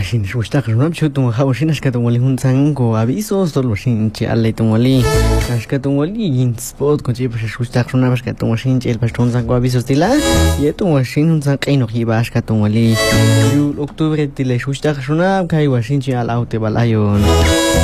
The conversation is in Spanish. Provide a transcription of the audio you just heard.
Shin Shushtak Ramchutum Hawshinashkatumali Hunsango, avisos, Doloshin, Chialetumali, Ashkatumali, in spot, Conchip Shushtak Runashkatumshin, El Pastonzango, avisos de la, Yetumashin, Zankano Hibashkatumali, Octubre, Tile Shushtak Runab, Kai Washinchi Alaute Balayon.